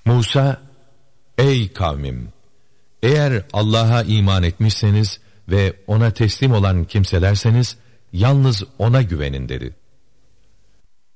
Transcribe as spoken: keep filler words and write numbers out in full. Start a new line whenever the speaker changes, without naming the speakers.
Musa, ey kavmim! Eğer Allah'a iman etmişseniz ve ona teslim olan kimselerseniz, yalnız ona güvenin dedi.